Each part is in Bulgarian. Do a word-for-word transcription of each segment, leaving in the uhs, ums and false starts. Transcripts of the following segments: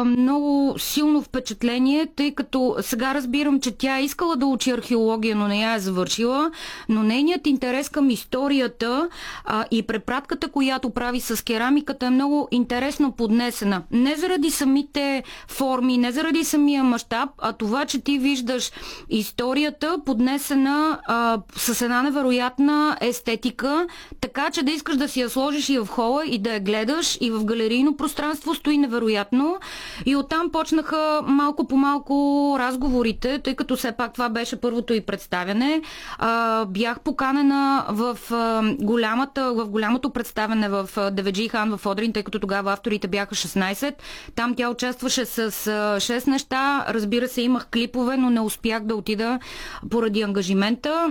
много силно впечатление, тъй като сега разбирам, че тя е искала да учи археология, но не я е завършила, но нейният интерес към историята а, и препратката, която прави с керамиката, е много интересно поднесена. Не заради самите форми, не заради самия мащаб, а това, че ти виждаш историята поднесена а, с една невероятна естетика, така че да искаш да си я сложиш и в хола и да я гледаш, и в галерийно пространство стои невероятно. И оттам почнаха малко по малко разговорите, тъй като все пак това беше първото и представяне. А, бях поканена в, а, голямата, в голямото представяне в Деведжи хан в Одрин, тъй като тогава авторите бяха шестнайсет. Там тя участваше с а, шест неща. Разбира се, имах клипове, но не успях да отида поради ангажимента.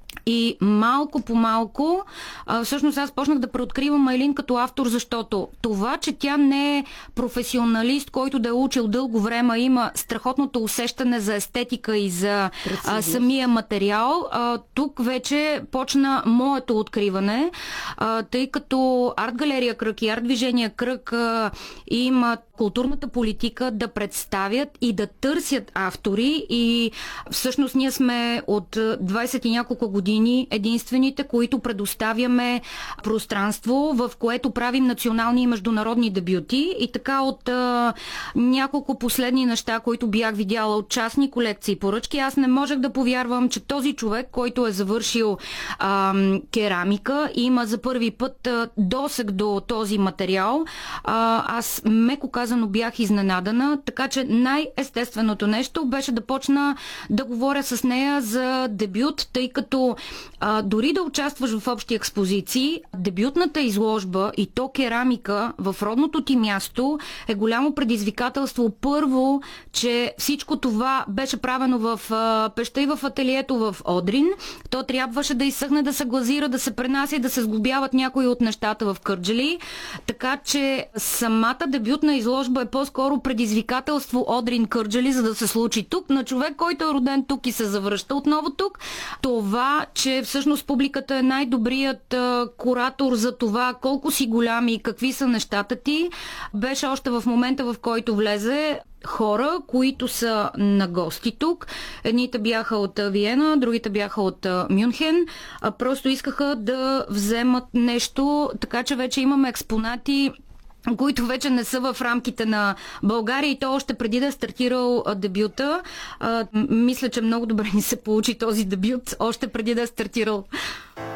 И малко по малко, а, всъщност аз почнах да преоткривам Айлин като автор, защото това, че тя не е професионалист, който да е учил дълго време, има страхотното усещане за естетика и за а, самия материал. А, тук вече почна моето откриване, а, тъй като арт-галерия Кръг и арт-движение Кръг а, имат културната политика да представят и да търсят автори, и всъщност ние сме от двайсет и няколко години единствените, които предоставяме пространство, в което правим национални и международни дебюти, и така от а, няколко последни неща, които бях видяла от частни колекции поръчки, аз не можех да повярвам, че този човек, който е завършил а, керамика, има за първи път а, досег до този материал. А, аз меко казано бях изненадана, така че най-естественото нещо беше да почна да говоря с нея за дебют, тъй като а, дори да участваш в общи експозиции, дебютната изложба, и то керамика в родното ти място, е голямо предизвикателство. Първо, че всичко това беше правено в а, пеща и в ателието в Одрин. То трябваше да изсъхне, да се глазира, да се пренася и да се сглобяват някои от нещата в Кърджали. Така че самата дебютна изложба е по-скоро предизвикателство Одрин Кърджали, за да се случи тук, на човек, който е роден тук и се завръща отново тук. Това, че всъщност публиката е най-добрият а, куратор за това колко си голям и какви са нещата ти, беше още в момента, в който влезе хора, които са на гости тук. Едните бяха от Виена, другите бяха от Мюнхен. А просто искаха да вземат нещо, така че вече имаме експонати, които вече не са в рамките на България, и то още преди да е стартирал дебюта. А, мисля, че много добре ни се получи този дебют, още преди да е стартирал.